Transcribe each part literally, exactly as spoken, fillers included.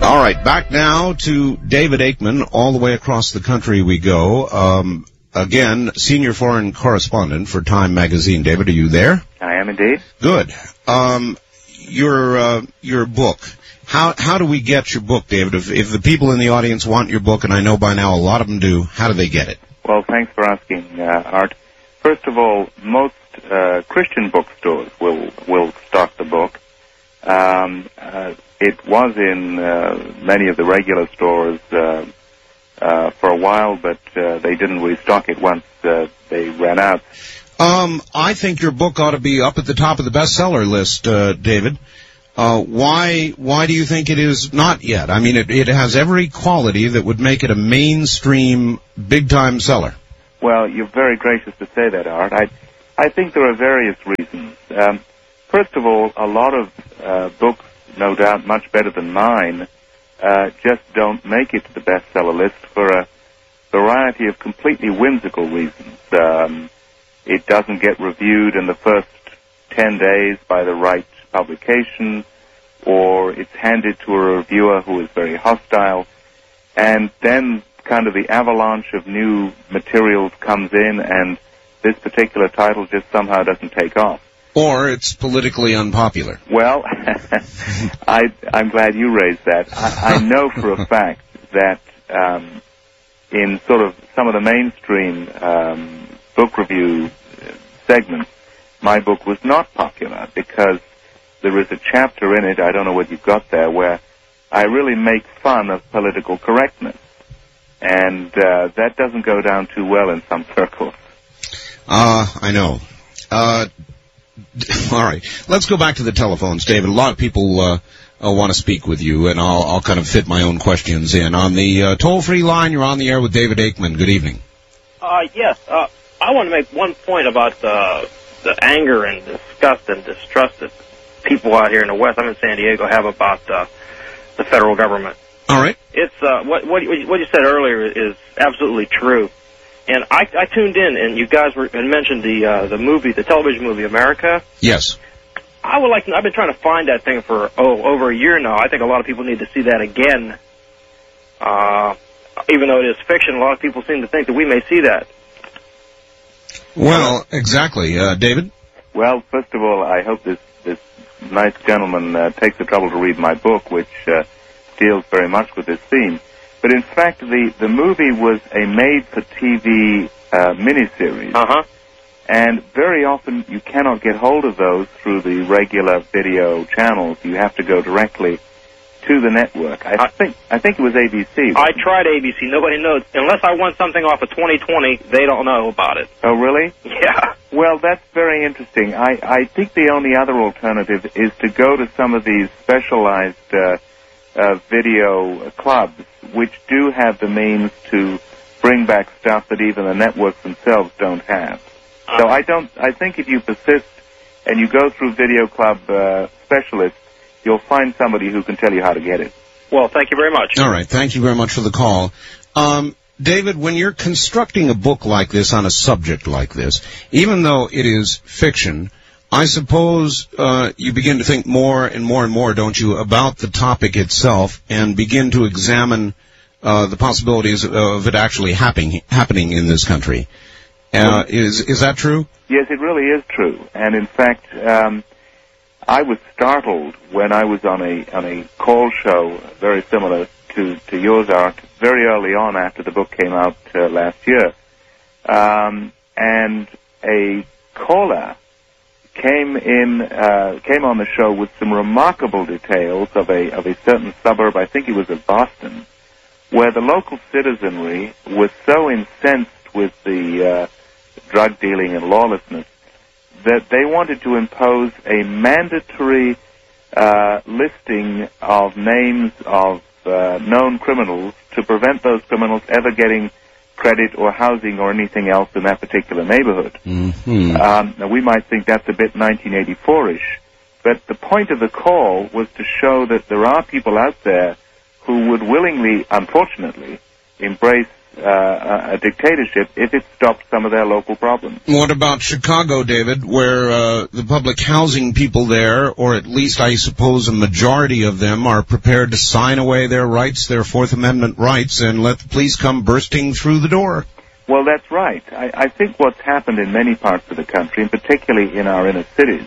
All right, back now to David Aikman. All the way across the country we go. Um, again, senior foreign correspondent for Time magazine. David, are you there? I am indeed. Good. Um, your uh, your book. How how do we get your book, David? If, if the people in the audience want your book, and I know by now a lot of them do, how do they get it? Well, thanks for asking, uh, Art. First of all, most uh, Christian bookstores will will stock the book. Um, uh, it was in uh, many of the regular stores uh, uh, for a while, but uh, they didn't restock it once uh, they ran out. Um, I think your book ought to be up at the top of the bestseller list, uh, David. Uh, why why do you think it is not yet? I mean, it, it has every quality that would make it a mainstream, big-time seller. Well, you're very gracious to say that, Art. I, I think there are various reasons. Um, first of all, a lot of uh, books, no doubt much better than mine, uh, just don't make it to the bestseller list for a variety of completely whimsical reasons. Um, it doesn't get reviewed in the first ten days by the right publication, or it's handed to a reviewer who is very hostile, and then kind of the avalanche of new materials comes in, and this particular title just somehow doesn't take off. Or it's politically unpopular. Well, I, I'm glad you raised that. I, I know for a fact that um, in sort of some of the mainstream um, book review segments, my book was not popular because there is a chapter in it, I don't know what you've got there, where I really make fun of political correctness. And uh, that doesn't go down too well in some circles. Uh, I know. Uh, all right. Let's go back to the telephones, David. A lot of people uh, uh, want to speak with you, and I'll, I'll kind of fit my own questions in. On the uh, toll-free line, you're on the air with David Aikman. Good evening. Uh, yes. Uh, I want to make one point about uh, the anger and disgust and distrust that people out here in the West, I'm in San Diego, have about uh, the federal government. All right. It's uh, what what you, what you said earlier is absolutely true, and I, I tuned in, and you guys were had mentioned the uh, the movie, the television movie America. Yes. I would like to, I've been trying to find that thing for oh over a year now. I think a lot of people need to see that again. Uh, even though it is fiction, a lot of people seem to think that we may see that. Well, exactly, uh, David. Well, first of all, I hope this this nice gentleman uh, takes the trouble to read my book, which uh, deals very much with this theme. But in fact, the, the movie was a made-for-T V uh, miniseries. Uh-huh. And very often you cannot get hold of those through the regular video channels. You have to go directly to the network. I, I think I think it was A B C. I tried A B C. Nobody knows. Unless I want something off of twenty twenty, they don't know about it. Oh, really? Yeah. Well, that's very interesting. I, I think the only other alternative is to go to some of these specialized uh, uh, video clubs, which do have the means to bring back stuff that even the networks themselves don't have. Uh-huh. So I don't. I think if you persist and you go through video club uh, specialists, you'll find somebody who can tell you how to get it. Well, thank you very much. All right. Thank you very much for the call. Um, David, when you're constructing a book like this on a subject like this, even though it is fiction, I suppose uh, you begin to think more and more and more, don't you, about the topic itself and begin to examine uh, the possibilities of it actually happening happening in this country. Uh, is is that true? Yes, it really is true. And in fact, um, I was startled when I was on a on a call show very similar to, to yours, Art, very early on after the book came out uh, last year. Um, and a caller came in, uh, came on the show with some remarkable details of a of a certain suburb, I think it was of Boston, where the local citizenry was so incensed with the uh, drug dealing and lawlessness that they wanted to impose a mandatory uh, listing of names of uh, known criminals to prevent those criminals ever getting credit or housing or anything else in that particular neighborhood. Mm-hmm. Um, now, we might think that's a bit nineteen eighty-four-ish, but the point of the call was to show that there are people out there who would willingly, unfortunately, embrace uh, a dictatorship if it stopped some of their local problems. What about Chicago, David, where uh, the public housing people there, or at least I suppose a majority of them, are prepared to sign away their rights, their Fourth Amendment rights, and let the police come bursting through the door? Well, that's right. I, I think what's happened in many parts of the country, and particularly in our inner cities,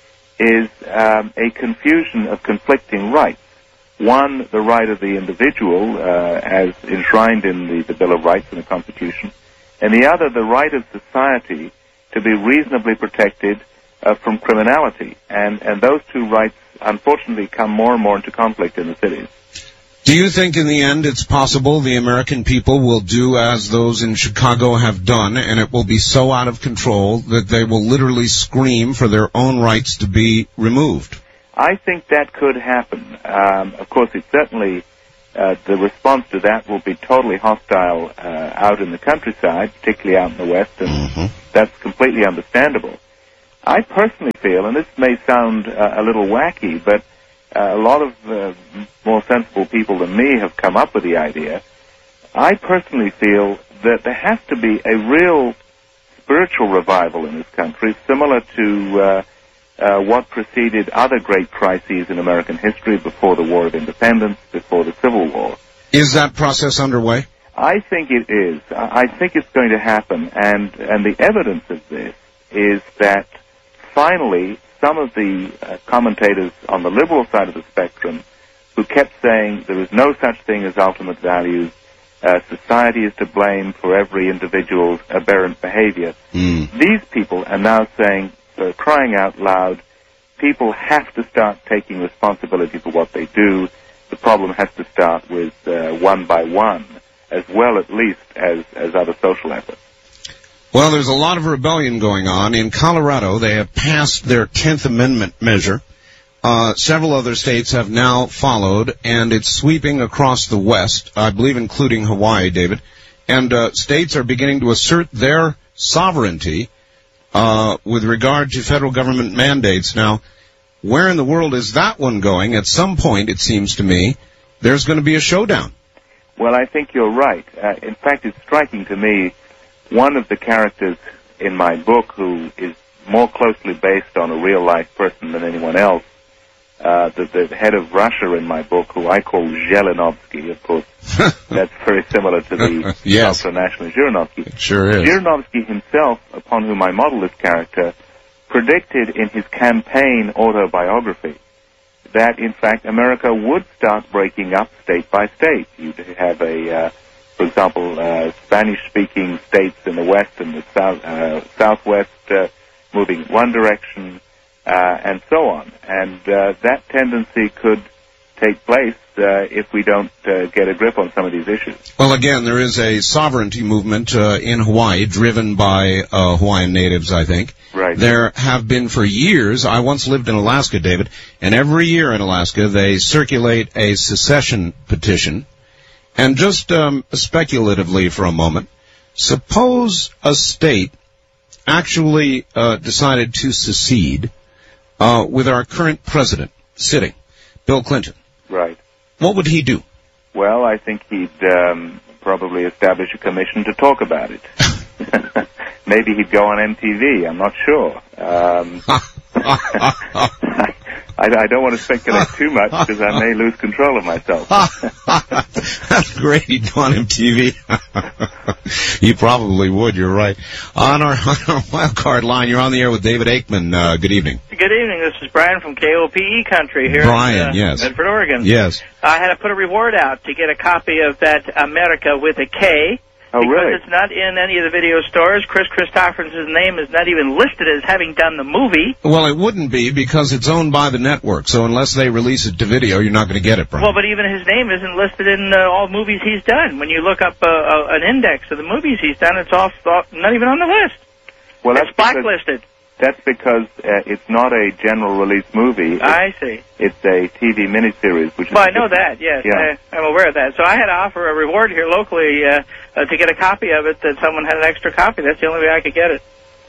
is um, a confusion of conflicting rights. One, the right of the individual, uh, as enshrined in the, the Bill of Rights and the Constitution, and the other, the right of society to be reasonably protected uh, from criminality. And, and those two rights, unfortunately, come more and more into conflict in the cities. Do you think in the end it's possible the American people will do as those in Chicago have done, and it will be so out of control that they will literally scream for their own rights to be removed? I think that could happen. Um, of course, it certainly, uh, the response to that will be totally hostile uh, out in the countryside, particularly out in the West, and mm-hmm. that's completely understandable. I personally feel, and this may sound uh, a little wacky, but uh, a lot of uh, more sensible people than me have come up with the idea. I personally feel that there has to be a real spiritual revival in this country, similar to uh, Uh, what preceded other great crises in American history before the War of Independence, before the Civil War. Is that process underway? I think it is. I think it's going to happen, and, and the evidence of this is that finally some of the uh, commentators on the liberal side of the spectrum who kept saying there is no such thing as ultimate values, uh, society is to blame for every individual's aberrant behavior, mm. these people are now saying, Uh, crying out loud, people have to start taking responsibility for what they do. The problem has to start with uh, one by one, as well at least as, as other social efforts. Well, there's a lot of rebellion going on. In Colorado, they have passed their tenth Amendment measure. Uh, several other states have now followed, and it's sweeping across the West, I believe including Hawaii, David. And uh, states are beginning to assert their sovereignty Uh, with regard to federal government mandates. Now, where in the world is that one going? At some point, it seems to me, there's going to be a showdown. Well, I think you're right. Uh, in fact, it's striking to me, one of the characters in my book who is more closely based on a real-life person than anyone else, uh, the, the head of Russia in my book, who I call Zhirinovsky, of course, that's very similar to the yes. ultra-national Zhirinovsky. It sure is. Zhirinovsky himself, upon whom I model this character, predicted in his campaign autobiography that, in fact, America would start breaking up state by state. You'd have a, uh, for example, uh, Spanish-speaking states in the West and the south, uh, Southwest uh, moving one direction, uh, and so on. And uh, that tendency could take place uh, if we don't uh, get a grip on some of these issues. Well, again, there is a sovereignty movement uh, in Hawaii driven by uh, Hawaiian natives, I think. Right. There have been for years, I once lived in Alaska, David, and every year in Alaska they circulate a secession petition. And just um, speculatively for a moment, suppose a state actually uh, decided to secede uh, with our current president sitting, Bill Clinton. Right. What would he do? Well, I think he'd um, probably establish a commission to talk about it. Maybe he'd go on M T V. I'm not sure. Um, I, I don't want to speculate too much because I may lose control of myself. That's great. He'd go on M T V. You probably would. You're right. On our, on our wild card line, you're on the air with David Aikman. Uh, good evening. Good evening. This is Brian from K O P E country here Brian, in uh, yes. Medford, Oregon. Yes. I had to put a reward out to get a copy of that America with a K. Oh, because really? It's not in any of the video stores. Chris Christopherson's name is not even listed as having done the movie. Well, it wouldn't be because it's owned by the network. So unless they release it to video, you're not going to get it, Brian. Well, but even his name isn't listed in uh, all movies he's done. When you look up uh, uh, an index of the movies he's done, it's off, off not even on the list. Well, it's that's blacklisted. That's because uh, it's not a general release movie. It's, I see. It's a T V miniseries, which well, is I know that, yes. Yeah. I, I'm aware of that. So I had to offer a reward here locally uh, uh, to get a copy of it, that someone had an extra copy. That's the only way I could get it.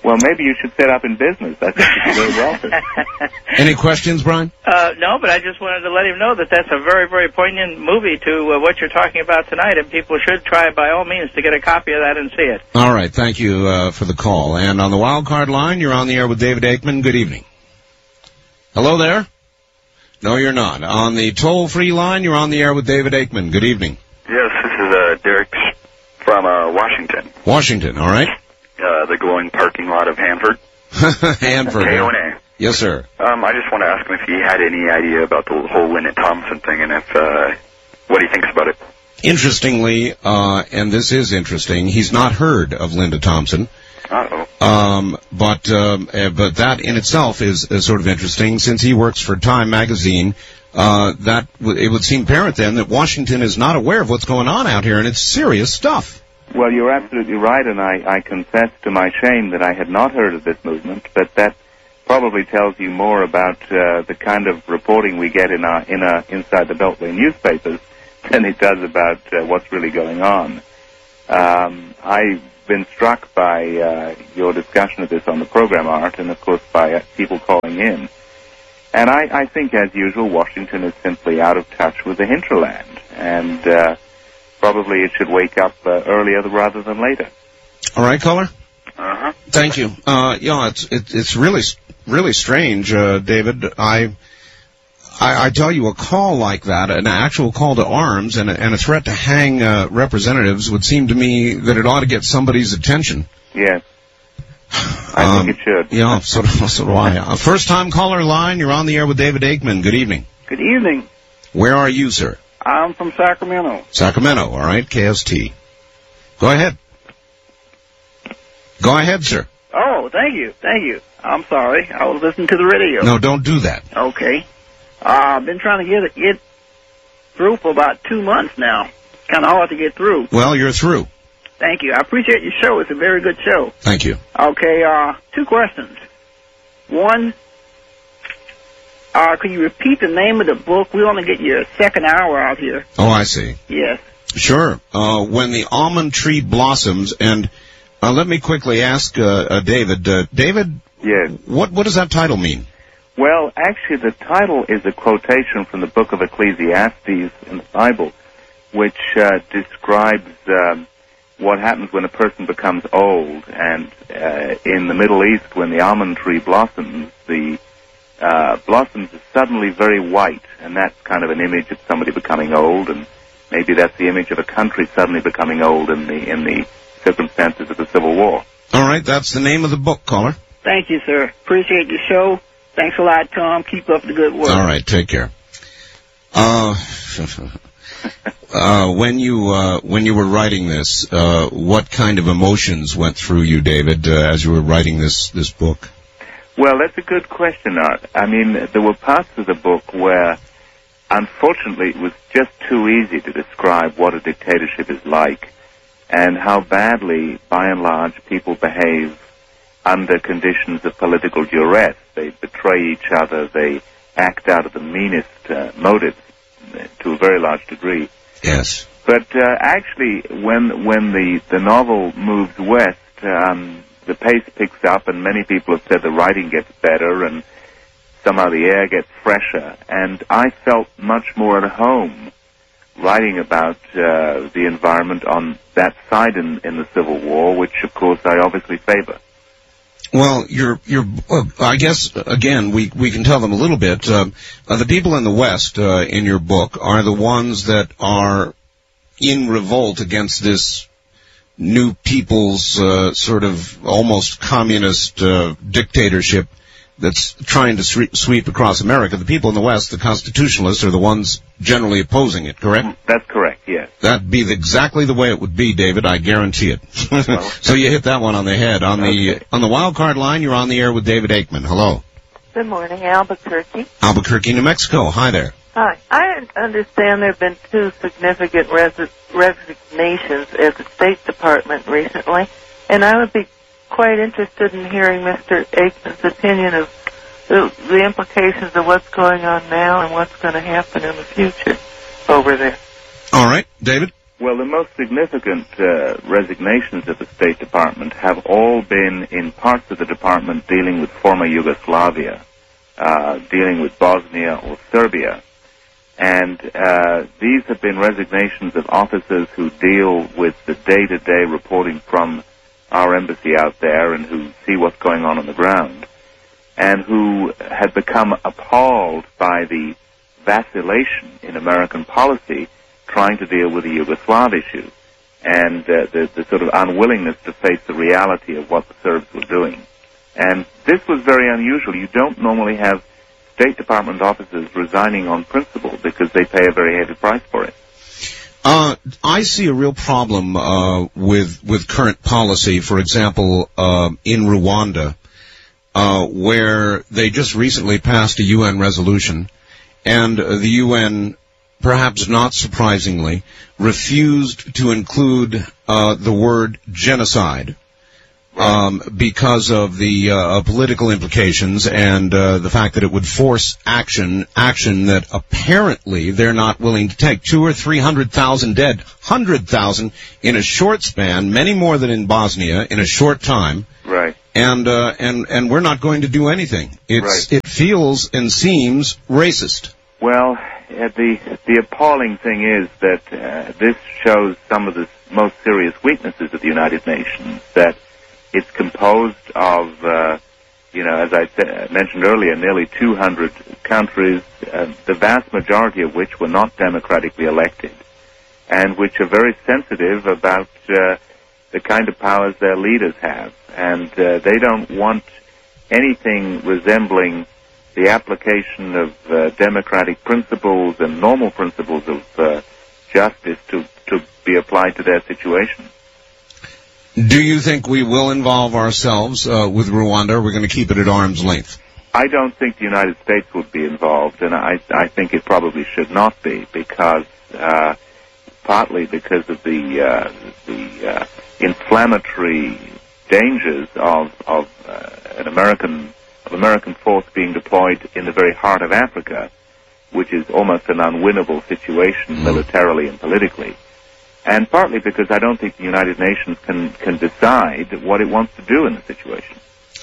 Well, maybe you should set up in business. I think you're very welcome. Any questions, Brian? Uh, no, but I just wanted to let him know that that's a very, very poignant movie to uh, what you're talking about tonight, and people should try by all means to get a copy of that and see it. All right, thank you uh, for the call. And on the wild card line, you're on the air with David Aikman. Good evening. Hello there? No, you're not. On the toll-free line, you're on the air with David Aikman. Good evening. Yes, this is uh, Derek from uh, Washington. Washington, all right. Uh, the glowing parking lot of Hanford. Hanford. K O N A. Yes, sir. Um, I just want to ask him if he had any idea about the whole Lynette Thompson thing and if uh, what he thinks about it. Interestingly, uh, and this is interesting, he's not heard of Linda Thompson. Uh-oh. Um, but um, uh, but that in itself is, is sort of interesting. Since he works for Time magazine, uh, that w- it would seem apparent then that Washington is not aware of what's going on out here, and it's serious stuff. Well, you're absolutely right, and I, I confess to my shame that I had not heard of this movement, but that probably tells you more about uh, the kind of reporting we get in our, in our inside the Beltway newspapers than it does about uh, what's really going on. Um, I've been struck by uh, your discussion of this on the program, Art, and of course by uh, people calling in. And I, I think, as usual, Washington is simply out of touch with the hinterland, and uh, probably it should wake up uh, earlier rather than later. All right, caller? Uh-huh. Thank you. Uh, yeah, it's it, it's really really strange, uh, David. I, I I tell you, a call like that, an actual call to arms, and a, and a threat to hang uh, representatives would seem to me that it ought to get somebody's attention. Yes, I um, think it should. Yeah, so, so do I. Uh, first time caller line, you're on the air with David Aikman. Good evening. Good evening. Where are you, sir? I'm from Sacramento. Sacramento. All right, K S T. Go ahead. Go ahead, sir. Oh, thank you, thank you. I'm sorry, I was listening to the radio. No, don't do that. Okay. Uh, I've been trying to get get through for about two months now. Kind of hard to get through. Well, you're through. Thank you. I appreciate your show. It's a very good show. Thank you. Okay, uh, two questions. One, uh, could you repeat the name of the book? We want to get you a second hour out here. Oh, I see. Yes. Sure. Uh, when the almond tree blossoms, and uh, let me quickly ask uh, uh, David. Uh, David, Yes. what what does that title mean? Well, actually, the title is a quotation from the book of Ecclesiastes in the Bible, which uh, describes um, what happens when a person becomes old. And uh, in the Middle East, when the almond tree blossoms, the uh, blossoms are suddenly very white, and that's kind of an image of somebody becoming old, and maybe that's the image of a country suddenly becoming old in the in the circumstances of the Civil War. All right, that's the name of the book, caller. Thank you, sir. Appreciate your show. Thanks a lot, Tom. Keep up the good work. All right, take care. Uh, uh, when you uh, when you were writing this, uh, what kind of emotions went through you, David, uh, as you were writing this this book? Well, that's a good question, Art. I mean, there were parts of the book where, unfortunately, it was just too easy to describe what a dictatorship is like and how badly, by and large, people behave under conditions of political duress. They betray each other. They act out of the meanest uh, motives to a very large degree. Yes. But uh, actually, when when the, the novel moves west, um, the pace picks up, and many people have said the writing gets better, and somehow the air gets fresher. And I felt much more at home writing about uh, the environment on that side in, in the Civil War, which, of course, I obviously favor. Well, you're, you're, uh, I guess, again, we, we can tell them a little bit. Uh, uh, the people in the West, uh, in your book are the ones that are in revolt against this new people's, uh, sort of almost communist, uh, dictatorship that's trying to sweep, sweep across America. The people in the West, the constitutionalists, are the ones generally opposing it, correct? That's correct, yes. That'd be the, exactly the way it would be, David. I guarantee it. Well, so you hit that one on the head. On the okay. on the wild card line, you're on the air with David Aikman. Hello. Good morning, Albuquerque. Albuquerque, New Mexico. Hi there. Hi. I understand there have been two significant res- resignations at the State Department recently, and I would be quite interested in hearing Mister Aikman's opinion of the, the implications of what's going on now and what's going to happen in the future over there. All right, David? Well, the most significant uh, resignations of the State Department have all been in parts of the department dealing with former Yugoslavia, uh, dealing with Bosnia or Serbia. And uh, these have been resignations of officers who deal with the day-to-day reporting from our embassy out there and who see what's going on on the ground, and who had become appalled by the vacillation in American policy trying to deal with the Yugoslav issue and uh, the, the sort of unwillingness to face the reality of what the Serbs were doing. And this was very unusual. You don't normally have State Department officers resigning on principle because they pay a very heavy price for it. Uh, I see a real problem uh, with with current policy. For example, uh, in Rwanda, uh, where they just recently passed a U N resolution, and uh, the U N, perhaps not surprisingly, refused to include uh, the word genocide. Um, because of the uh, political implications and uh, the fact that it would force action, action that apparently they're not willing to take. Two or three hundred thousand dead, hundred thousand in a short span, many more than in Bosnia in a short time. Right. And uh, and and we're not going to do anything. It's right. It feels and seems racist. Well, uh, the the appalling thing is that uh, this shows some of the most serious weaknesses of the United Nations. That it's composed of, uh, you know, as I said, mentioned earlier, nearly two hundred countries, uh, the vast majority of which were not democratically elected, and which are very sensitive about uh, the kind of powers their leaders have. And uh, they don't want anything resembling the application of uh, democratic principles and normal principles of uh, justice to, to be applied to their situation. Do you think we will involve ourselves uh, with Rwanda, or we're going to keep it at arm's length? I don't think the United States would be involved, and I, I think it probably should not be, because uh, partly because of the uh, the uh, inflammatory dangers of of uh, an American of American force being deployed in the very heart of Africa, which is almost an unwinnable situation mm. militarily and politically. And partly because I don't think the United Nations can, can decide what it wants to do in the situation.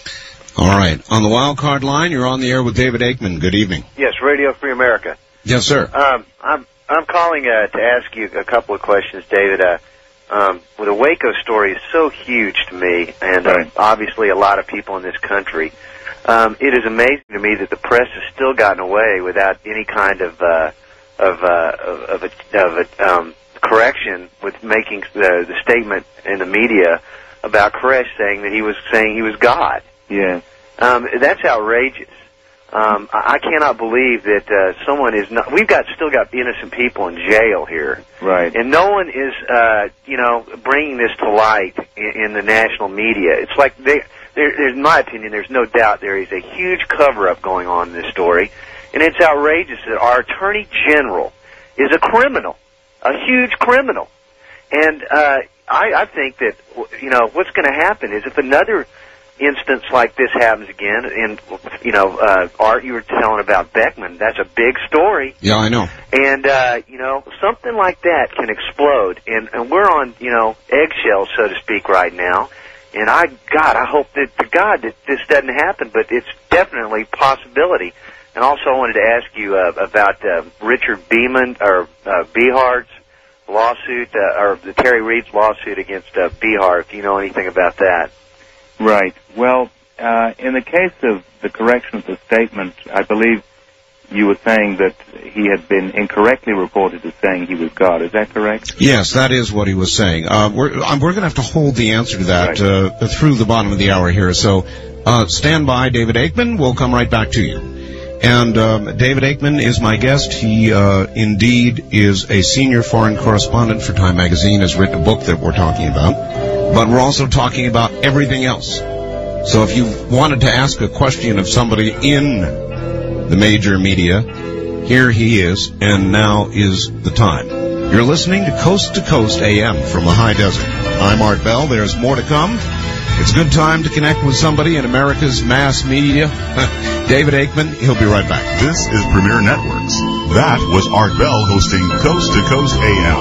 All right. On the wild card line, you're on the air with David Aikman. Good evening. Yes, Radio Free America. Yes, sir. Um, I'm I'm calling uh, to ask you a couple of questions, David. Uh, um, well, the Waco story is so huge to me, and uh, obviously a lot of people in this country. Um, it is amazing to me that the press has still gotten away without any kind of uh, of uh, of a, of a um, correction with making the, the statement in the media about Koresh saying that he was saying he was God. Yeah. Um, that's outrageous. Um, I, I cannot believe that uh, someone is not. We've got still got innocent people in jail here, right? And no one is, uh, you know, bringing this to light in, in the national media. It's like they, there, there's, in my opinion, there's no doubt there is a huge cover-up going on in this story, and it's outrageous that our Attorney General is a criminal. A huge criminal. And uh, I, I think that, you know, what's going to happen is if another instance like this happens again, and, you know, uh, Art, you were telling about Beckman, that's a big story. Yeah, I know. And, uh, you know, something like that can explode. And, and we're on, you know, eggshells, so to speak, right now. And I, God, I hope that, to God, that this doesn't happen, but it's definitely a possibility. And also I wanted to ask you uh, about uh, Richard Beeman, or uh, Behar's lawsuit, uh, or the Terry Reid's lawsuit against uh, Bihar, if you know anything about that. Right. Well, uh, in the case of the correction of the statement, I believe you were saying that he had been incorrectly reported as saying he was God. Is that correct? Yes, that is what he was saying. Uh, we're um, we're going to have to hold the answer to that right. uh, through the bottom of the hour here. So uh, stand by, David Aikman. We'll come right back to you. And um, David Aikman is my guest. He uh, indeed is a senior foreign correspondent for Time Magazine, has written a book that we're talking about. But we're also talking about everything else. So if you wanted to ask a question of somebody in the major media, here he is, and now is the time. You're listening to Coast to Coast A M from the high desert. I'm Art Bell. There's more to come. It's a good time to connect with somebody in America's mass media. David Aikman, he'll be right back. This is Premier Networks. That was Art Bell hosting Coast to Coast A M.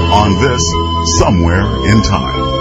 on this Somewhere in Time.